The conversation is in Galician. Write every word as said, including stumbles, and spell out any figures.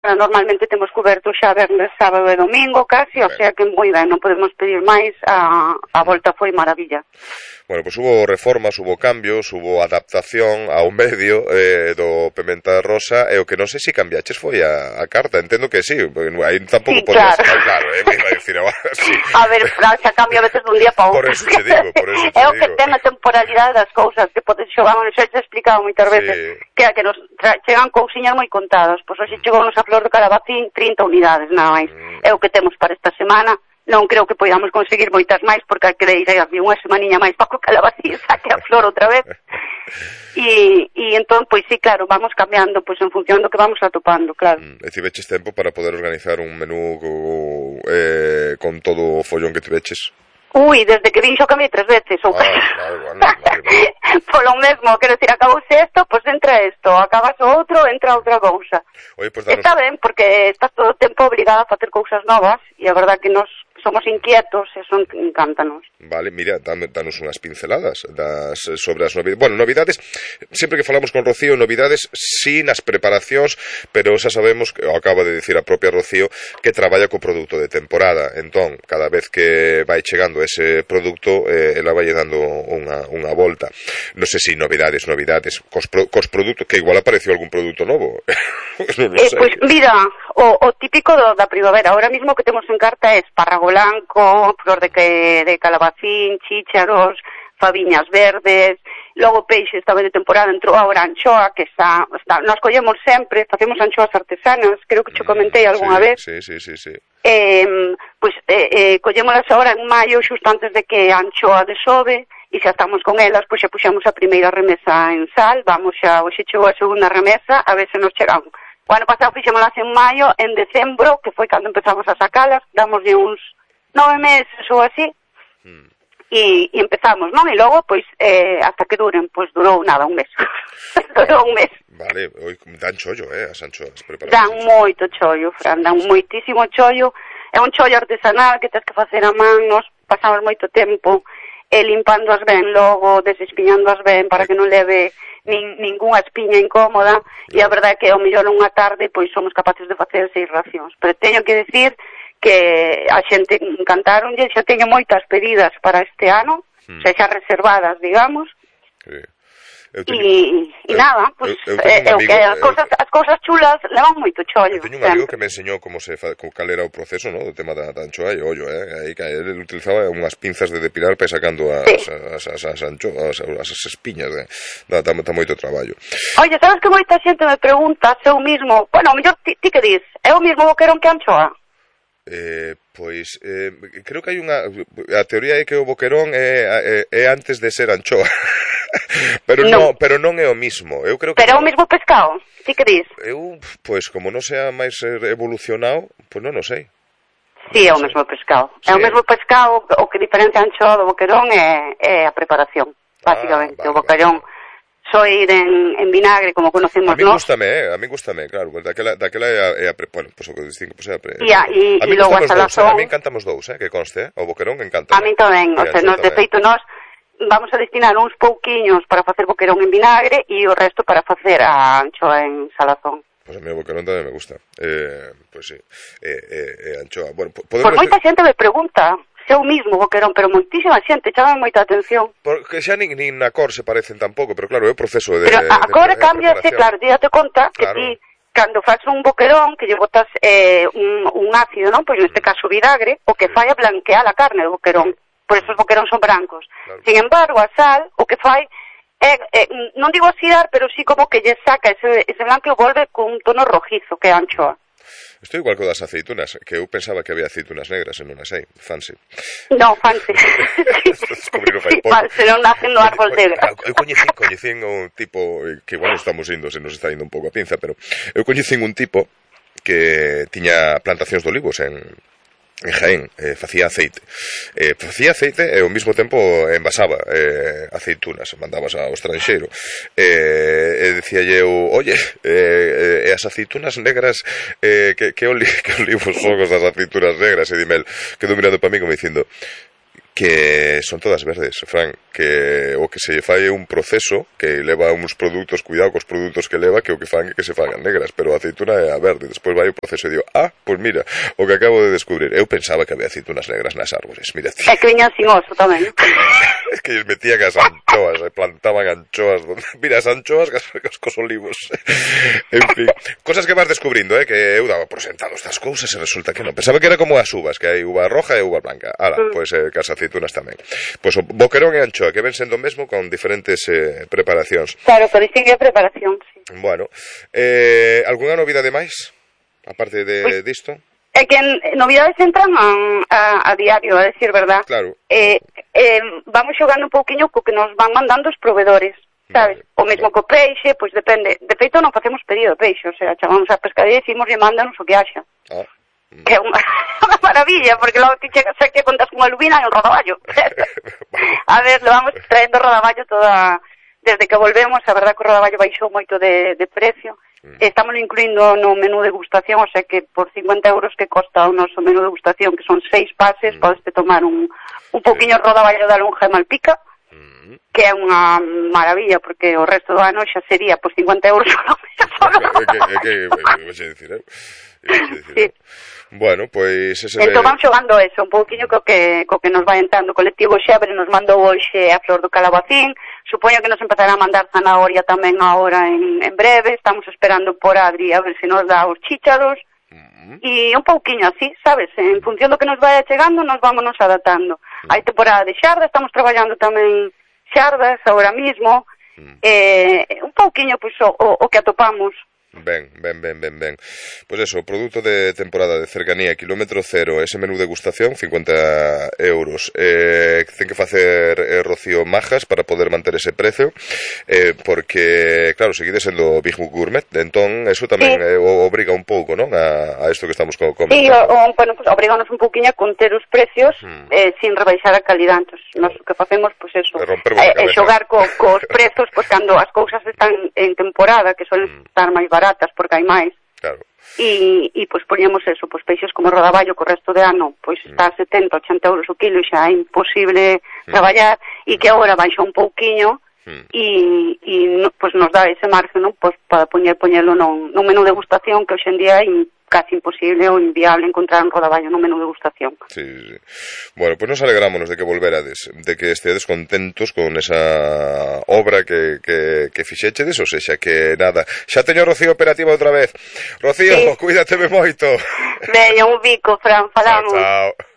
Normalmente temos coberto xa vernes, sábado e domingo casi, o sea que moi ben, non podemos pedir máis, a, a volta foi maravilla. Bueno, pois pues hubo reformas, hubo cambios, hubo adaptación ao medio eh, do Pementa Rosa, e o que non sei se cambiaches foi a, a carta, entendo que sí, aí tampouco sí, podías, claro, claro, eh, me iba a dicir agora, sí. A ver, Francia cambia a veces dun día para outro. Por eso te digo, por eso te é o digo. que ten a temporalidade das cousas, que podes xogar, xa te he explicado moitas veces, sí. que a que nos chegan cousiñas moi contadas, pois hoxe mm. chegou nos a flor de calabacín trinta unidades, nada máis. Mm. É o que temos para esta semana. Non creo que podamos conseguir moitas máis, porque a que deis aí unha semaniña máis para o calabacín saque a flor outra vez. E, e entón, pois sí, claro, vamos cambiando pois en función do que vamos atopando, claro. Mm. E tiveches tempo para poder organizar un menú eh, con todo o follón que tiveches? Ui, desde que vin xo cambié tres veces, ou ah, vale, vale, vale, vale. Polo mesmo, quero decir, acabouse isto, pois entra isto, acabas o outro, entra outra cousa. Oye, pues danos... Está ben, porque estás todo o tempo obrigada a facer cousas novas, e a verdad que nos somos inquietos, e son encántanos. Vale, mira, danos unhas pinceladas das, sobre as novidades. Bueno, novidades, sempre que falamos con Rocío, novidades sí nas preparacións, pero xa sabemos, que acaba de dicir a propia Rocío, que traballa co produto de temporada. Entón, cada vez que vai chegando ese produto, eh, ela vai dando unha, unha volta. Non sei se novidades, novidades, cos, pro, cos produtos, que igual apareceu algún produto novo. non eh, pois, pues, mira, o, o típico do, da primavera, ahora mismo que temos en carta é espárrago blanco, flor de, que, de calabacín, chícharos, faviñas verdes, logo peixes tamén de temporada, entrou agora anchoa, que está, está nos collemos sempre, facemos anchoas artesanas, creo que te comentei algunha sí, vez. Sí, sí, sí, sí. Eh, pois, eh, eh, collémolas agora en maio, xusto antes de que a anchoa desove, e xa estamos con elas, pois xa puxemos a primeira remesa en sal, vamos xa, hoxe chegou a segunda remesa, a ver se nos chegamos. O ano pasado fixémolas en maio, en decembro, que foi cando empezamos a sacalas, damoslle uns nove meses ou así, mm. e, e empezamos, non? E logo, pois, eh, hasta que duren, pois durou nada, un mes. Durou un mes. Vale, oi, dan chollo, eh, as anchoas preparadas. Dan moito chollo, Fran, dan moitísimo chollo. É un chollo artesanal que tens que facer a man, nos pasamos moito tempo e limpando as ben logo, desespiñando as ben para que non leve nin, ningunha espiña incómoda, e a verdade é que ao mellor unha tarde pois somos capaces de facer seis racións. Pero teño que decir que a xente encantaronlle, xa teño moitas pedidas para este ano, hmm. xa xa reservadas, digamos. Sí. E, e nada, pois pues, é o que as cousas, as cousas chulas levan moito chollo. Eu teño un amigo que me enseñou como se fa, cal era o proceso, ¿no? Do tema da, da anchoa e ollo, eh? Aí que ele utilizaba unhas pinzas de depilar para sacando as, sí. as, as, as, anchoas, as, as espiñas, de, da, da, da moito traballo. Oye, sabes que moita xente me pregunta se eu mismo, bueno, mellor ti, ti que dis, é o mismo boquerón que a anchoa? Eh, pois eh, creo que hai unha a teoría é que o boquerón é, é, é antes de ser anchoa. pero non. no, pero non é o mismo. Eu creo que pero é o mesmo pescado. Ti que dis? Eu, pois como non sea máis evolucionado, pois non o sei. Si, sí, é o mesmo pescado. Sí. É o mesmo pescado, o que diferente a anchoa do boquerón é, é a preparación, basicamente. Ah, vale, o boquerón vale. Só ir en, en vinagre, como conocemos, a mí ¿no? Gústame, eh? A mí gústame, claro, daquela, daquela é a, é a pre, bueno, pues o que distingue, pues é a pre... E, a, e, a, e logo a salazón... A mí encantamos dous, eh, que conste, eh? O boquerón encanta. A mí tamén, o sea, nos de feito nos vamos a destinar uns pouquiños para facer boquerón en vinagre e o resto para facer a anchoa en salazón. Pois pues a mí o boquerón tamén me gusta. Eh, pois pues sí, eh, eh, eh, anchoa. Bueno, podemos... Por moita xente me pregunta... É o mismo boquerón, pero moitísima xente chama moita atención. Porque xa nin, nin na cor se parecen tampouco, pero claro, é o proceso de... Pero a cor cámbiase, claro, ti date conta que claro. Ti, cando faz un boquerón, que lle botas eh, un, un ácido, non? Pois neste caso vinagre, o que fai é blanquear a carne do boquerón. Por eso os boquerón son brancos. Claro. Sin embargo, a sal, o que fai é, é non digo oxidar, pero sí como que lle saca ese, ese blanco e volve con un tono rojizo, que é a anchoa. Estou igual co das aceitunas, que eu pensaba que había aceitunas negras e non as hai, fancy. No, fancy. Descubriro fai pouco. Fancy, non nacen no árbol negra. Eu coñecín, coñecín un tipo, que igual estamos indo, se nos está indo un pouco a pinza, pero eu coñecín un tipo que tiña plantacións de olivos en... en Jaén, eh, facía aceite eh, facía aceite e ao mesmo tempo envasaba eh, aceitunas, mandabas ao estranxeiro eh, e dicíalle eu, oye eh, eh, as aceitunas negras eh, que, que, oli, que olivos son as aceitunas negras, e dime el, quedou mirando para mí como dicindo que son todas verdes, Fran, que o que se fai un proceso que leva uns produtos, cuidado cos produtos que leva, que o que fan é que se fagan negras, pero a aceituna é a verde, despois vai o proceso e digo, ah, pois pues mira, o que acabo de descubrir, eu pensaba que había aceitunas negras nas árbores, mira. É que viñan sin oso tamén. É que eles metían as anchoas, e plantaban anchoas, donde... mira, as anchoas cos, cos olivos. En fin, cosas que vas descubrindo, eh, que eu daba por sentado estas cousas e resulta que non. Pensaba que era como as uvas, que hai uva roja e uva blanca. Ala, mm. pois pues, eh, cas aceitunas tamén. Pois o boquerón e anchoa, que ven sendo o mesmo con diferentes eh, preparacións. Claro, que distingue a preparación, sí. Bueno, eh, algunha novidade máis? Aparte de pues, disto? É que en, novidades entran a, a, a diario, a decir verdad. Claro. Eh, eh, vamos xogando un pouquiño co que nos van mandando os proveedores, sabes? Vale. O mesmo co peixe, pois depende. De feito non facemos pedido de peixe, o sea, chamamos a pescadería e dicimos e mándanos o que haxa. Ah. Que é unha, unha maravilla, porque logo ti chegas aquí e contas con a lubina e un rodaballo. A ver, le vamos traendo rodaballo toda... Desde que volvemos, a verdad que o rodaballo baixou moito de, de precio. Mm. Estamos incluindo no menú degustación, o sea que por cincuenta euros que costa o noso menú degustación, que son seis pases, mm. podes tomar un, un pouquiño sí. rodaballo da lonja e malpica, mm. que é unha maravilla, porque o resto do ano xa sería por cincuenta euros solo. É que, é que, é que, decir, eh? Sí. Bueno, pois ese entón van xogando eso, un pouquiño co que, co que nos vai entrando. O colectivo Xebre nos mandou hoxe a flor do calabacín, supoño que nos empezará a mandar zanahoria tamén agora en, en breve, estamos esperando por Adri a ver se nos dá os chícharos, uh-huh. e un pouquiño así, sabes, en función do que nos vai chegando nos vámonos adaptando. Uh-huh. Hai temporada de xarda, estamos traballando tamén xardas agora mismo, uh-huh. eh, un pouquiño pois, o, o, o que atopamos. Ben, ben, ben, ben, ben. Pois eso, produto de temporada de cercanía, kilómetro cero, ese menú degustación, cincuenta euros. Eh, ten que facer eh, Rocío majas para poder manter ese precio, eh, porque, claro, seguide sendo Big Gourmet, entón, eso tamén sí. eh, obriga un pouco, non, a, a isto que estamos comentando. Sí, o, o, bueno, pues, obriganos un pouquinho a conter os precios hmm. eh, sin rebaixar a calidad. Entón, nós o que facemos, pois pues, eso, é eh, xogar co, cos prezos, pois pues, cando as cousas están en temporada, que suelen hmm. estar máis baratas, baratas porque hai máis. Claro. E, e pois poñemos eso, pois peixes como rodaballo co resto de ano, pois está a setenta, ochenta euros o kilo e xa é imposible mm. traballar, e que agora baixa un pouquiño mm. e, e no, pois nos dá ese margen, non? Pois para poñer poñelo non, non menú degustación que hoxe en día é casi imposible ou inviable encontrar un rodaballo no menú degustación. Sí, sí. Bueno, pois pues nos alegrámonos de que volverades, de que estedes contentos con esa obra que, que, que fixechedes, ou sexa, que nada, xa teño Rocío operativa outra vez. Rocío, sí. Cuídateme moito. Veña, un bico, Fran, falamos. Chao, chao.